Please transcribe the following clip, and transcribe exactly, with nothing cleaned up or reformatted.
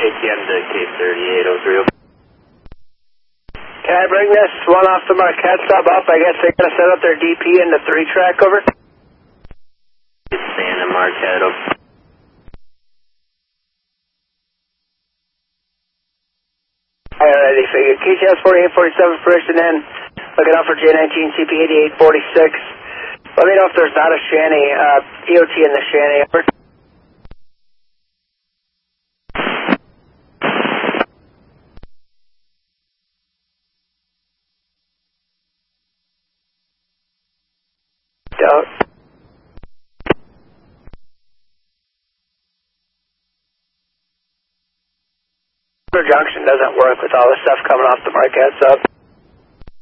T M to K thirty-eight oh three. Can I bring this one off the Marquette sub up? I guess they're going to set up their D P in the three track over. It's staying in Marquette. Over. Alrighty, figure. K T S forty-eight forty-seven first, and then looking out for J nineteen C P eighty-eight forty-six. Let me know if there's not a Shanny, uh, E O T in the Shanny. Over. Out. Junction doesn't work with all the stuff coming off the Marquette sub.